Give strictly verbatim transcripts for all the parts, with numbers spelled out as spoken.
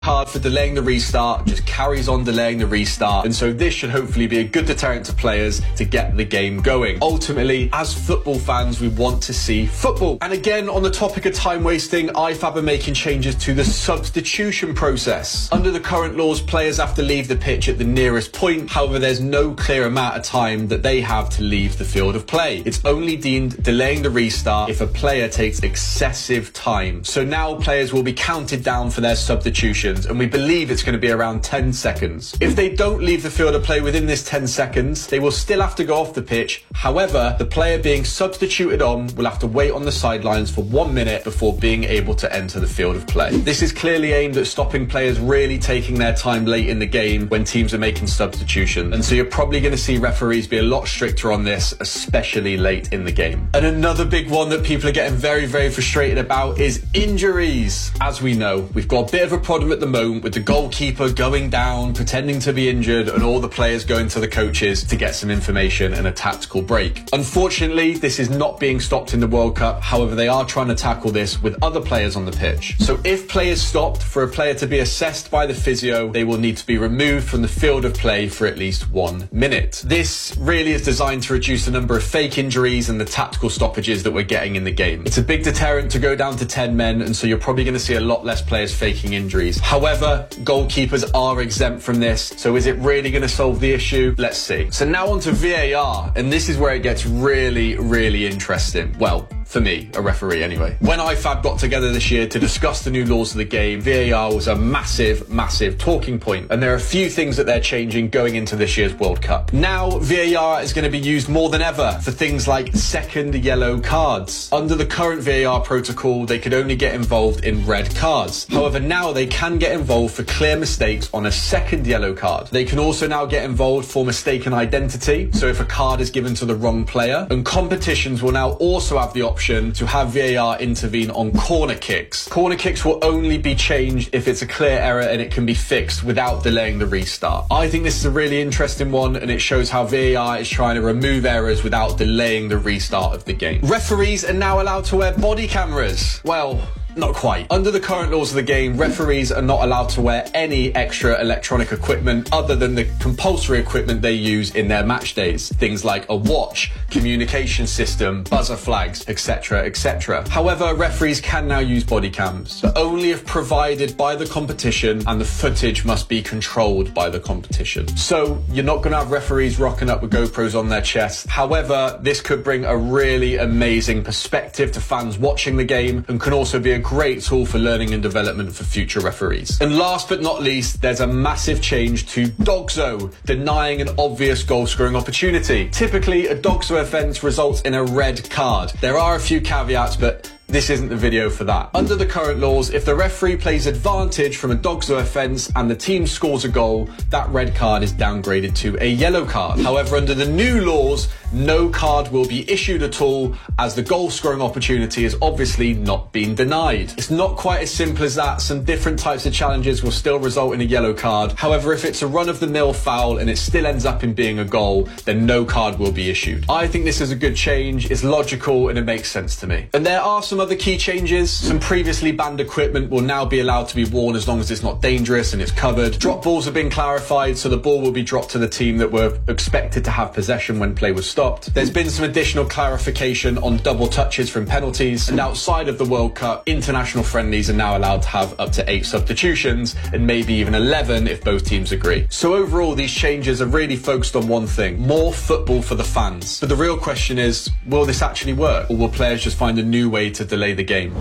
Card for delaying the restart just carries on delaying the restart, and so this should hopefully be a good deterrent to players to get the game going. Ultimately, as football fans, we want to see football. And again, on the topic of time wasting, I F A B are making changes to the substitution process. Under the current laws, players have to leave the pitch at the nearest point. However, there's no clear amount of time that they have to leave the field of play. It's only deemed delaying the restart if a player takes excessive time. So now players will be counted down for their substitution, and we believe it's going to be around ten seconds. If they don't leave the field of play within this ten seconds, they will still have to go off the pitch. However, the player being substituted on will have to wait on the sidelines for one minute before being able to enter the field of play. This is clearly aimed at stopping players really taking their time late in the game when teams are making substitutions, and so you're probably going to see referees be a lot stricter on this, especially late in the game. And another big one that people are getting very, very frustrated about is injuries. As we know, we've got a bit of a problem at the moment with the goalkeeper going down, pretending to be injured, and all the players going to the coaches to get some information and a tactical break. Unfortunately, this is not being stopped in the World Cup. However, they are trying to tackle this with other players on the pitch. So if play is stopped for a player to be assessed by the physio, they will need to be removed from the field of play for at least one minute. This really is designed to reduce the number of fake injuries and the tactical stoppages that we're getting in the game. It's a big deterrent to go down to ten men, and so you're probably going to see a lot less players faking injuries. However, goalkeepers are exempt from this, so is it really going to solve the issue? Let's see. So now on to V A R, and this is where it gets really, really interesting. Well, for me, a referee anyway. When I F A B got together this year to discuss the new laws of the game, V A R was a massive, massive talking point, and there are a few things that they're changing going into this year's World Cup. Now, V A R is going to be used more than ever for things like second yellow cards. Under the current V A R protocol, they could only get involved in red cards. However, now they can get involved for clear mistakes on a second yellow card. They can also now get involved for mistaken identity, so if a card is given to the wrong player, and competitions will now also have the option to have V A R intervene on corner kicks. Corner kicks will only be changed if it's a clear error and it can be fixed without delaying the restart. I think this is a really interesting one, and it shows how V A R is trying to remove errors without delaying the restart of the game. Referees are now allowed to wear body cameras. Well, not quite. Under the current laws of the game, referees are not allowed to wear any extra electronic equipment other than the compulsory equipment they use in their match days. Things like a watch, communication system, buzzer flags, et cetera, et cetera. However, referees can now use body cams, but only if provided by the competition, and the footage must be controlled by the competition. So you're not going to have referees rocking up with GoPros on their chest. However, this could bring a really amazing perspective to fans watching the game, and can also be a great tool for learning and development for future referees. And last but not least, there's a massive change to DOGSO, denying an obvious goal scoring opportunity. Typically, a DOGSO offence results in a red card. There are a few caveats, but this isn't the video for that. Under the current laws, if the referee plays advantage from a DOGSO offence and the team scores a goal, that red card is downgraded to a yellow card. However, under the new laws, no card will be issued at all, as the goal scoring opportunity has obviously not been denied. It's not quite as simple as that. Some different types of challenges will still result in a yellow card. However, if it's a run-of-the-mill foul and it still ends up in being a goal, then no card will be issued. I think this is a good change. It's logical and it makes sense to me. And there are some other key changes. Some previously banned equipment will now be allowed to be worn as long as it's not dangerous and it's covered. Drop balls have been clarified, so the ball will be dropped to the team that were expected to have possession when play was stopped. There's been some additional clarification on double touches from penalties, and outside of the World Cup, international friendlies are now allowed to have up to eight substitutions, and maybe even eleven if both teams agree. So overall, these changes are really focused on one thing: more football for the fans. But the real question is, will this actually work, or will players just find a new way to delay the game?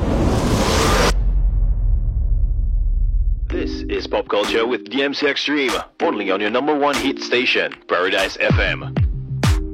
This is Pop Culture with D M C Extreme, only on your number one hit station, Paradise F M.